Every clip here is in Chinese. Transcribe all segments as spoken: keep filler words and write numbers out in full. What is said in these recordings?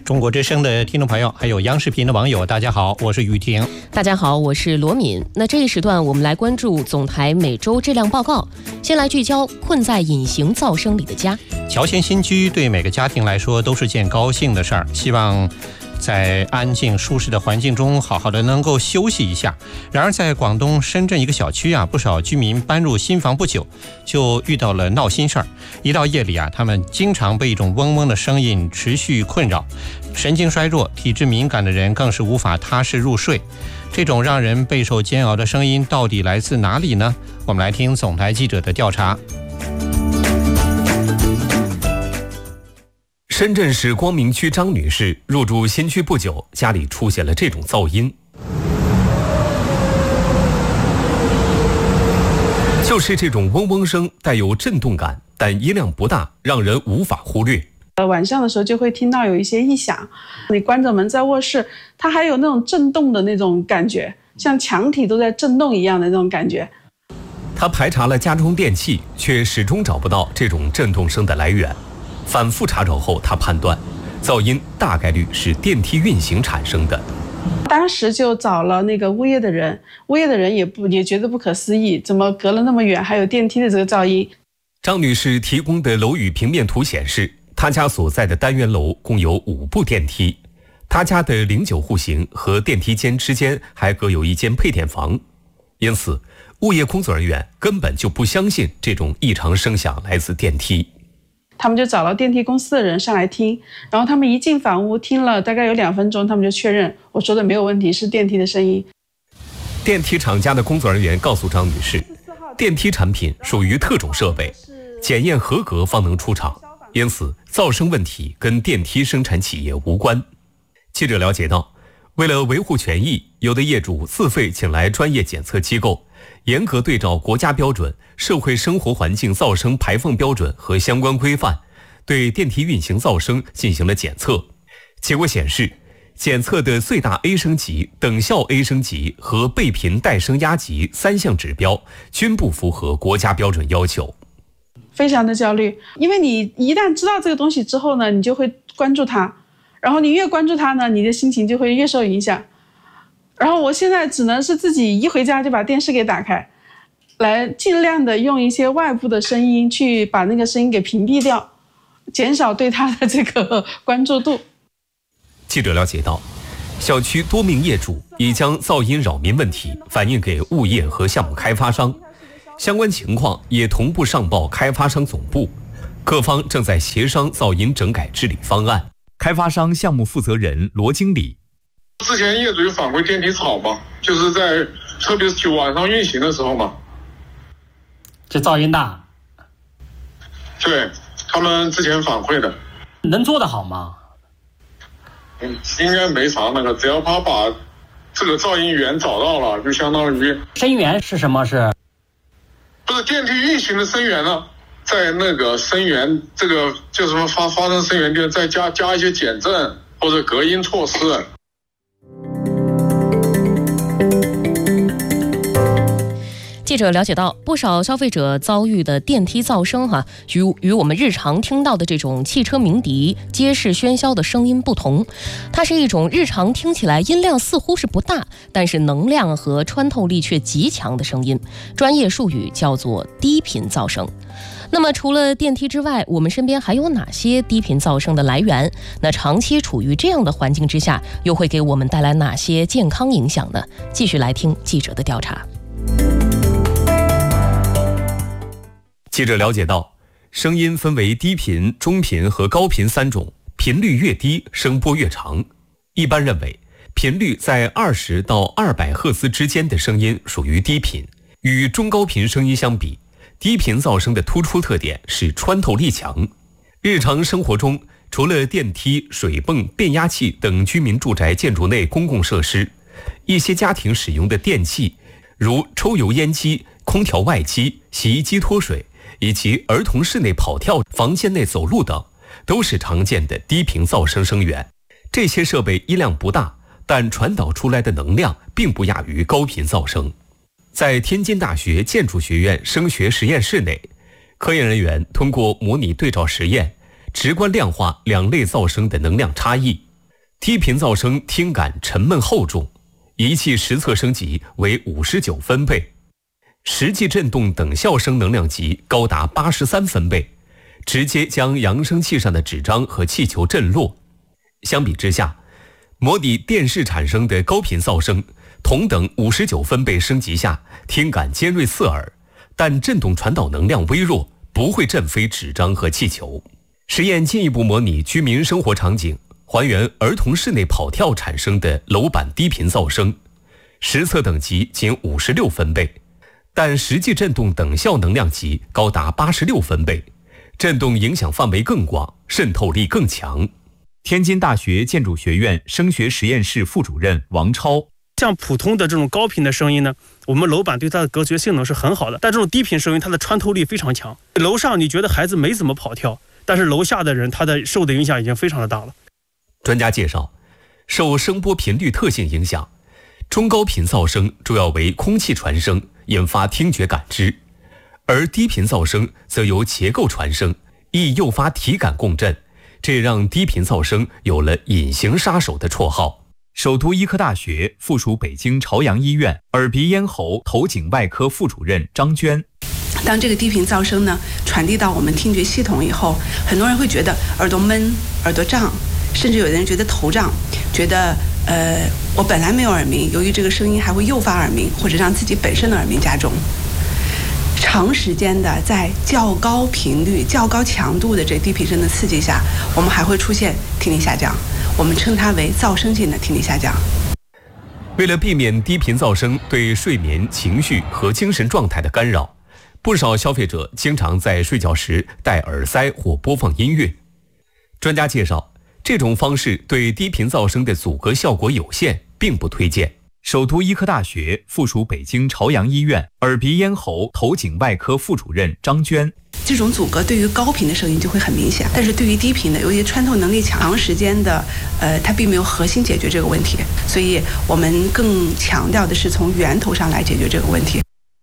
中国之声的听众朋友，还有央视频的网友，大家好，我是雨婷。 大家好，我是罗敏。那这一时段我们来关注总台每周质量报告。先来聚焦困在隐形噪声里的家。 乔迁新居对每个家庭来说都是件高兴的事儿，希望在安静舒适的环境中好好的能够休息一下。然而在广东深圳一个小区啊，不少居民搬入新房不久就遇到了闹心事儿。一到夜里啊，他们经常被一种嗡嗡的声音持续困扰，神经衰弱体质敏感的人更是无法踏实入睡。这种让人备受煎熬的声音到底来自哪里呢？我们来听总台记者的调查。 深圳市光明区张女士入住新区不久，家里出现了这种噪音，就是这种嗡嗡声，带有震动感，但音量不大，让人无法忽略。 呃，晚上的时候就会听到有一些异响，你关着门在卧室，它还有那种震动的那种感觉，像墙体都在震动一样的那种感觉。 他排查了家中电器，却始终找不到这种震动声的来源。反复查找后，他判断噪音大概率是电梯运行产生的。 当时就找了那个物业的人，物业的人也不也觉得不可思议，怎么隔了那么远还有电梯的这个噪音。 张女士提供的楼宇平面图显示，她家所在的单元楼共有五部电梯，她家的零九户型和电梯间之间还隔有一间配电房，因此物业工作人员根本就不相信这种异常声响来自电梯。 他们就找了电梯公司的人上来听，然后他们一进房屋听了大概有两分钟，他们就确认我说的没有问题，是电梯的声音。 电梯厂家的工作人员告诉张女士，电梯产品属于特种设备，检验合格方能出厂，因此噪声问题跟电梯生产企业无关。记者了解到，为了维护权益，有的业主自费请来专业检测机构，严格对照国家标准、社会生活环境噪声排放标准和相关规范，对电梯运行噪声进行了检测。结果显示，检测的最大 A 声级、等效 A 声级和倍频带声压级三项指标均不符合国家标准要求。 非常的焦虑，因为你一旦知道这个东西之后呢，你就会关注它，然后你越关注它呢，你的心情就会越受影响。然后我现在只能是自己一回家就把电视给打开，来尽量的用一些外部的声音去把那个声音给屏蔽掉，减少对它的这个关注度。 记者了解到，小区多名业主已将噪音扰民问题反映给物业和项目开发商，相关情况也同步上报开发商总部，各方正在协商噪音整改治理方案。 开发商项目负责人罗经理， 之前业主有反馈电梯吵嘛，就是在特别是晚上运行的时候嘛， 这噪音大。 对，他们之前反馈的。 能做得好吗？ 嗯，应该没啥那个，只要他把这个噪音源找到了，就相当于声源是什么？是不是电梯运行的声源呢？在那个声源这个就什么发发生声源地再加加一些减震或者隔音措施。 记者了解到，不少消费者遭遇的电梯噪声哈、啊，与与我们日常听到的这种汽车鸣笛、街市喧嚣的声音不同，它是一种日常听起来音量似乎是不大，但是能量和穿透力却极强的声音，专业术语叫做低频噪声。那么除了电梯之外，我们身边还有哪些低频噪声的来源？那长期处于这样的环境之下，又会给我们带来哪些健康影响呢？继续来听记者的调查。 记者了解到，声音分为低频、中频和高频三种，频率越低，声波越长。一般认为，频率在二十到二百赫兹之间的声音属于低频。与中高频声音相比，低频噪声的突出特点是穿透力强。日常生活中，除了电梯、水泵、变压器等居民住宅建筑内公共设施，一些家庭使用的电器，如抽油烟机、空调外机、洗衣机脱水，以及儿童室内跑跳、房间内走路等，都是常见的低频噪声声源。这些设备音量不大，但传导出来的能量并不亚于高频噪声。在天津大学建筑学院声学实验室内，科研人员通过模拟对照实验，直观量化两类噪声的能量差异。 低频噪声听感沉闷厚重，仪器实测升级为五十九分贝，实际振动等效声能量级高达八十三分贝，直接将扬声器上的纸张和气球震落。相比之下，模拟电视产生的高频噪声，同等五十九分贝升级下，听感尖锐刺耳，但振动传导能量微弱，不会震飞纸张和气球。实验进一步模拟居民生活场景，还原儿童室内跑跳产生的楼板低频噪声，实测等级仅五十六分贝，但实际振动等效能量级高达八十六分贝，振动影响范围更广，渗透力更强。 天津大学建筑学院声学实验室副主任王超， 像普通的这种高频的声音呢，我们楼板对它的隔绝性能是很好的，但这种低频声音它的穿透力非常强。楼上你觉得孩子没怎么跑跳，但是楼下的人他的受的影响已经非常的大了。 专家介绍，受声波频率特性影响，中高频噪声主要为空气传声，引发听觉感知，而低频噪声则由结构传声，易诱发体感共振，这让低频噪声有了隐形杀手的绰号。 首都医科大学附属北京朝阳医院耳鼻咽喉头颈外科副主任张娟， 当这个低频噪声呢传递到我们听觉系统以后，很多人会觉得耳朵闷、耳朵胀，甚至有的人觉得头胀，觉得呃我本来没有耳鸣，由于这个声音还会诱发耳鸣，或者让自己本身的耳鸣加重。长时间的在较高频率、较高强度的这低频声的刺激下，我们还会出现听力下降，我们称它为噪声性的听力下降。 为了避免低频噪声对睡眠、情绪和精神状态的干扰，不少消费者经常在睡觉时戴耳塞或播放音乐。专家介绍，这种方式对低频噪声的阻隔效果有限，并不推荐。 首都医科大学附属北京朝阳医院耳鼻咽喉头颈外科副主任张娟， 这种阻隔对于高频的声音就会很明显，但是对于低频的，由于穿透能力强，长时间的，呃，它并没有核心解决这个问题，所以我们更强调的是从源头上来解决这个问题。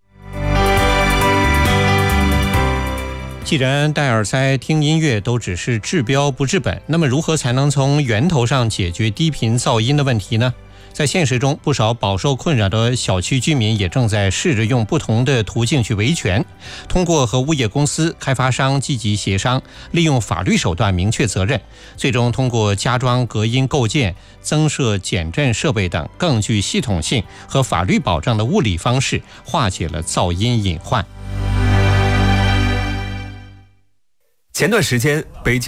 既然戴耳塞、听音乐都只是治标不治本，那么如何才能从源头上解决低频噪音的问题呢？在现实中，不少饱受困扰的小区居民也正在试着用不同的途径去维权，通过和物业公司、开发商积极协商，利用法律手段明确责任，最终通过加装隔音构件、增设减震设备等更具系统性和法律保障的物理方式，化解了噪音隐患。 前段时间，北京